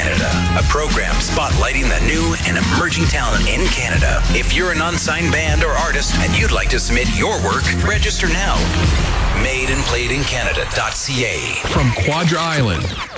Canada, a program spotlighting the new and emerging talent in Canada. If you're an unsigned band or artist and you'd like to submit your work, register now. Madeandplayedincanada.ca. From Quadra Island.